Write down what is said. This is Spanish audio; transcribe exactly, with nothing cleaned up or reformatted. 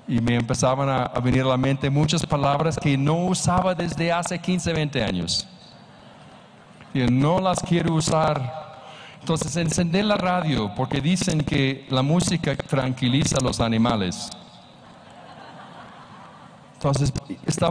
Y me empezaban a, a venir a la mente muchas palabras que no usaba desde hace quince, veinte años. Y no las quiero usar. Entonces encendí la radio porque dicen que la música tranquiliza a los animales. Entonces estaba